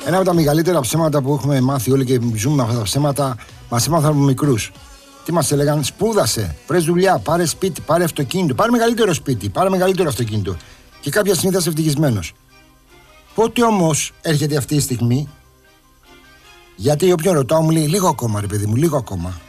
Ένα από τα μεγαλύτερα ψέματα που έχουμε μάθει όλοι και ζούμε με αυτά τα ψέματα, μας έμαθαν από μικρούς. Τι μας έλεγαν, σπούδασε, βρες δουλειά, πάρε σπίτι, πάρε αυτοκίνητο, πάρε μεγαλύτερο σπίτι, πάρε μεγαλύτερο αυτοκίνητο. Και κάποια στιγμή θα είσαι ευτυχισμένος. Πότε όμως έρχεται αυτή η στιγμή? Γιατί όποιον ρωτάω μου λέει λίγο ακόμα, ρε παιδί μου, λίγο ακόμα.